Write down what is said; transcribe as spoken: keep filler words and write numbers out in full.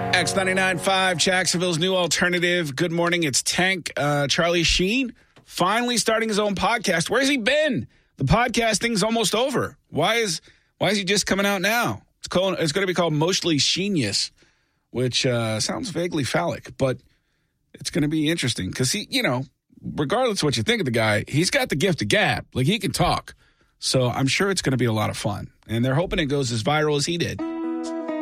X ninety-nine point five, Jacksonville's new alternative. Good morning. It's Tank. Uh, Charlie Sheen finally starting his own podcast. Where's he been? The podcasting's almost over. Why is why is he just coming out now? It's called, it's going to be called Mostly Sheenius, which uh, sounds vaguely phallic, but it's going to be interesting because he, you know, regardless of what you think of the guy, he's got the gift of gab. Like, he can talk. So I'm sure it's going to be a lot of fun. And they're hoping it goes as viral as he did.